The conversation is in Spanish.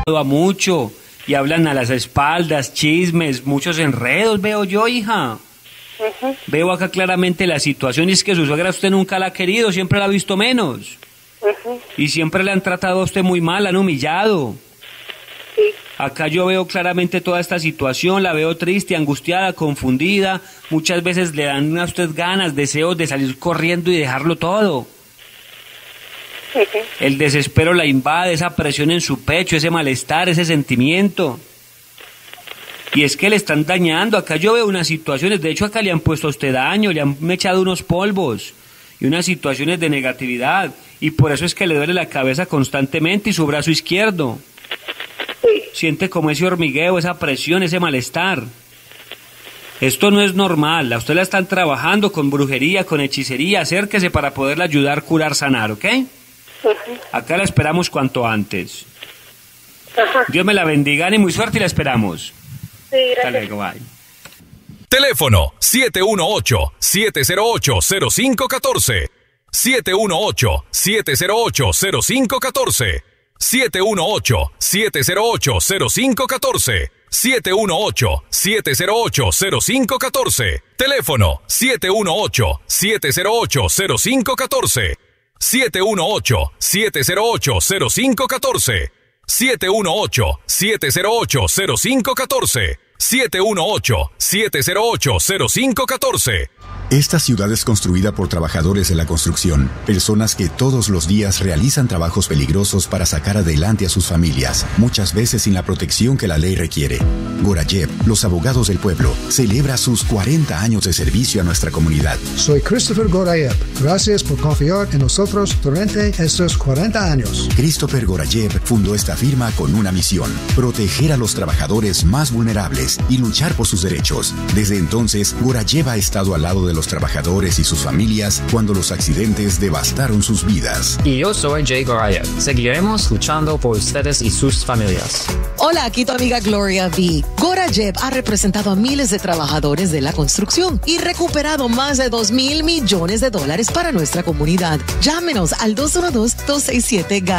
a mucho y hablan a las espaldas, chismes, muchos enredos, veo yo, hija. Veo acá claramente la situación y es que su suegra usted nunca la ha querido, siempre la ha visto menos. Y siempre le han tratado a usted muy mal, la han humillado. Sí. Acá yo veo claramente toda esta situación, la veo triste, angustiada, confundida. Muchas veces le dan a usted ganas, deseos de salir corriendo y dejarlo todo. El desespero la invade, esa presión en su pecho, ese malestar, ese sentimiento. Y es que le están dañando. Acá yo veo unas situaciones, de hecho acá le han puesto a usted daño, le han echado unos polvos y unas situaciones de negatividad. Y por eso es que le duele la cabeza constantemente y su brazo izquierdo. Siente como ese hormigueo, esa presión, ese malestar. Esto no es normal, a usted la están trabajando con brujería, con hechicería. Acérquese para poderla ayudar, curar, sanar, ¿ok? Acá la esperamos cuanto antes. Dios me la bendiga y muy suerte y la esperamos. Sí, gracias. Hasta luego, bye. Teléfono 718-708-0514. 718-708-0514. 718-708-0514. 718-708-0514. Teléfono 718-708-0514. 718-708-0514. 718-708-0514. 718-708-0514. Esta ciudad es construida por trabajadores de la construcción, personas que todos los días realizan trabajos peligrosos para sacar adelante a sus familias, muchas veces sin la protección que la ley requiere. Gorayev, los abogados del pueblo, celebra sus 40 años de servicio a nuestra comunidad. Soy Christopher Gorayev. Gracias por confiar en nosotros durante estos 40 años. Christopher Gorayev fundó esta firma con una misión: proteger a los trabajadores más vulnerables y luchar por sus derechos. Desde entonces, Gorayev ha estado al lado de los trabajadores y sus familias cuando los accidentes devastaron sus vidas. Y yo soy Jay Gorayev. Seguiremos luchando por ustedes y sus familias. Hola, aquí tu amiga Gloria V. Gorayev ha representado a miles de trabajadores de la construcción y recuperado más de $2,000 millones para nuestra comunidad. Llámenos al 212-267-GAN.